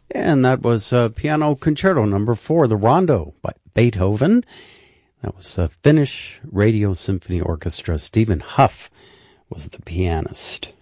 And that was Piano Concerto Number 4, the Rondo by Beethoven. That was the Finnish Radio Symphony Orchestra. Stephen Huff was the pianist.